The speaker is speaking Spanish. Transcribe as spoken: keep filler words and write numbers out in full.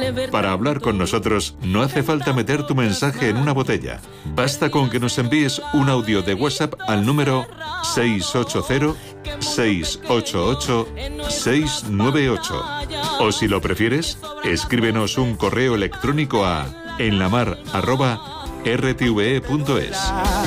Para hablar con nosotros no hace falta meter tu mensaje en una botella. Basta con que nos envíes un audio de WhatsApp al número seis ocho cero, seis ocho ocho, seis nueve ocho. O si lo prefieres, escríbenos un correo electrónico a enlamar arroba r t v e punto es.